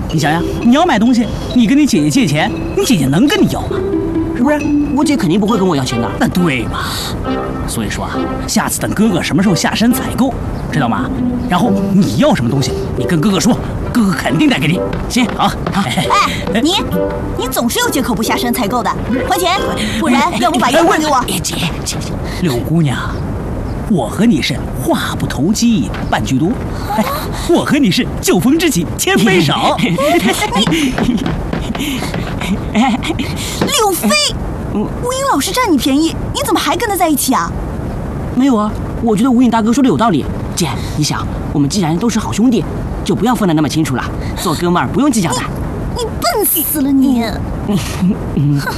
你想想，你要买东西，你跟你姐姐借钱，你姐姐能跟你要吗？是不是？ 我姐肯定不会跟我要钱的。 那对嘛？所以说啊，下次等哥哥什么时候下山采购，知道吗？然后你要什么东西，你跟哥哥说，哥哥肯定带给你。行，好。 哎，你总是有借口不下山采购的，还钱，不然要不把烟还给我。 姐，柳姑娘，我和你是话不投机半句多，我和你是酒逢知己千杯少。 柳飞，吴英老师占你便宜，你怎么还跟他在一起啊？ 没有啊，我觉得吴颖大哥说的有道理。姐，你想，我们既然都是好兄弟，就不要分得那么清楚了。做哥们儿不用计较的。 你笨死了你！